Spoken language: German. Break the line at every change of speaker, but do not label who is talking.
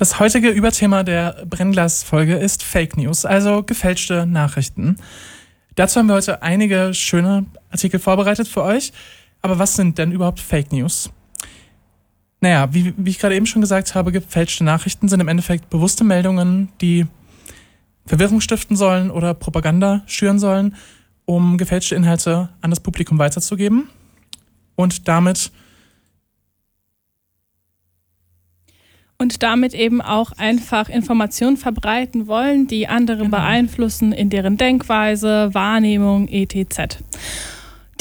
Das heutige Überthema der Brennglas-Folge ist Fake News, also gefälschte Nachrichten. Dazu haben wir heute einige schöne Artikel vorbereitet für euch. Aber was sind denn überhaupt Fake News? Naja, wie ich gerade eben schon gesagt habe, gefälschte Nachrichten sind im Endeffekt bewusste Meldungen, die Verwirrung stiften sollen oder Propaganda schüren sollen, um gefälschte Inhalte an das Publikum weiterzugeben und damit
eben auch einfach Informationen verbreiten wollen, die andere beeinflussen in deren Denkweise, Wahrnehmung, etc.